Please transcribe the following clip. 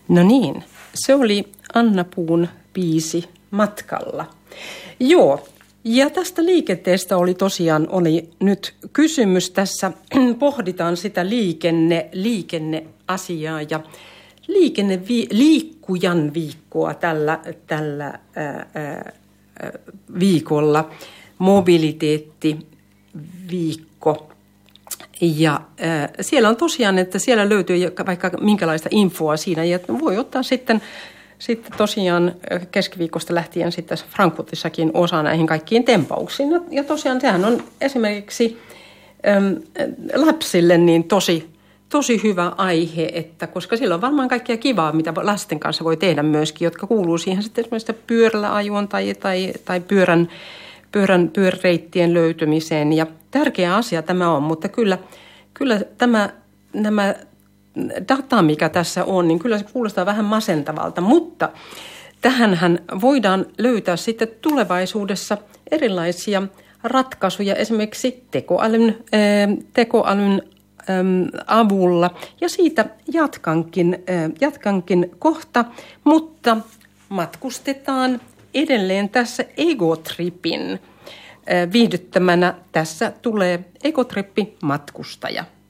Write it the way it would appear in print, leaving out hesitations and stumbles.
No niin, se oli Anna Puun biisi Matkalla. Joo, ja tästä liikenteestä oli nyt kysymys tässä. Pohditaan sitä liikenneasiaa ja liikkujan viikkoa tällä viikolla. Mobiliteettiviikko. Ja siellä on tosiaan, että siellä löytyy vaikka minkälaista infoa siinä. Ja voi ottaa sitten tosiaan keskiviikosta lähtien sitten Frankfurtissakin osa näihin kaikkiin tempauksiin. Ja tosiaan sehän on esimerkiksi lapsille niin tosi hyvä aihe, että koska sillä on varmaan kaikkea kivaa, mitä lasten kanssa voi tehdä myöskin, jotka kuuluu siihen sitten esimerkiksi pyörällä ajoon tai pyöräreittien löytymiseen. Ja tärkeä asia tämä on, mutta kyllä nämä data, mikä tässä on, niin kyllä se kuulostaa vähän masentavalta, mutta tähänhän voidaan löytää sitten tulevaisuudessa erilaisia ratkaisuja esimerkiksi tekoälyn avulla. Ja siitä jatkankin kohta, mutta matkustetaan edelleen tässä Egotripin viihdyttämänä. Tässä tulee Egotrippi matkustaja.